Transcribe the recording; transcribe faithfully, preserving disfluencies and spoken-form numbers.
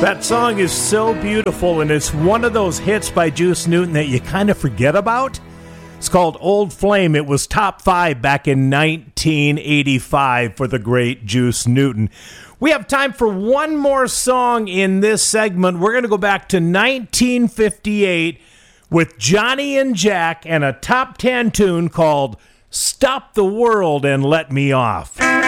That song is so beautiful, and it's one of those hits by Juice Newton that you kind of forget about. It's called Old Flame. It was top five back in nineteen eighty-five for the great Juice Newton. We have time for one more song in this segment. We're going to go back to nineteen fifty-eight with Johnny and Jack and a top ten tune called Stop the World and Let Me Off.